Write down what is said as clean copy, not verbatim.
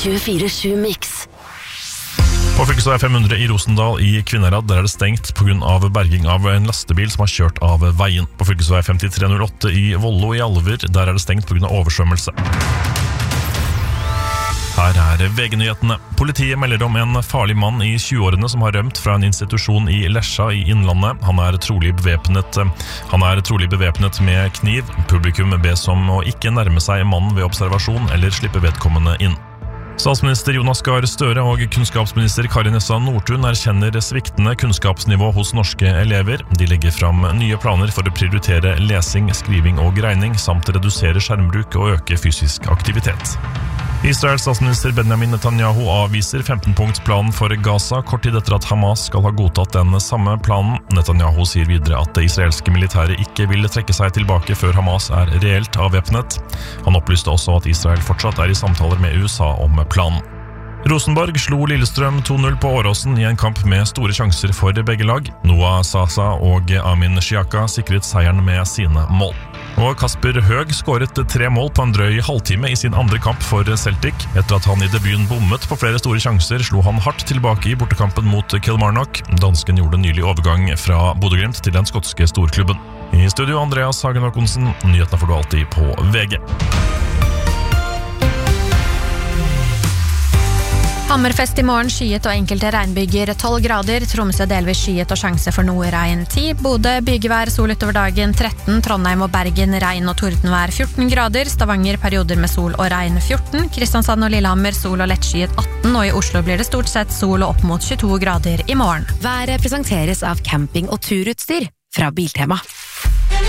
24/7 Mix. På fylkesvei 500 i Rosendal i Kvinnherad, der er det stengt på grunn av berging av en lastebil som har kjørt av veien. På fylkesvei 5308 i Vollo i Alver, der er det stengt på grunn av oversvømmelse. Her er VG-nyhetene. Politiet melder om en farlig mann i 20-årene som har rømt fra en institusjon i Lesja i Innlandet. Han er trolig bevæpnet med kniv. Publikum bes om å ikke nærme seg mannen ved observasjon eller slippe vedkommende inn. Statsminister Jonas Gahr Støre og kunnskapsminister Kari Nessa Nordtun erkjenner sviktende kunnskapsnivå hos norske elever. De legger fram nye planer for å prioritere lesing, skriving og regning, samt redusere skjermbruk og øke fysisk aktivitet. Israels statsminister Benjamin Netanyahu avviser 15-punktsplanen for Gaza kort tid etter at Hamas skal ha godtatt den samme planen. Netanyahu sier videre at det israelske militæret ikke vil trekke seg tilbake før Hamas er reelt avvæpnet. Han opplyste også at Israel fortsatt er i samtaler med USA om planen. Rosenborg slo Lillestrøm 2-0 på Åråsen i en kamp med store sjanser for begge lag. Noah Sasa og Amin Shiaka sikret seieren med sine mål. Og Kasper Høeg skåret 3 mål på en drøy halvtime i sin andre kamp for Celtic. Etter at han i debuten bommet på flere store sjanser, slo han hardt tilbake i bortekampen mot Kilmarnock. Dansken gjorde nylig overgang fra Bodø/Glimt til den skotske storklubben. I studio Andreas Hagen Håkonsen, nyhetene får du alltid på VG. Hammerfest i morgen, skyet og enkelte regnbyger 12 grader, Tromsø delvis skyet og sjanse for noe regn 10, Bodø bygevær, sol utover dagen 13, Trondheim og Bergen regn og tordenvær 14 grader, Stavanger perioder med sol og regn 14, Kristiansand og Lillehammer sol og lettskyet 18, og i Oslo blir det stort sett sol og opp mot 22 grader i morgen. Været presenteres av camping- og turutstyr fra Biltema.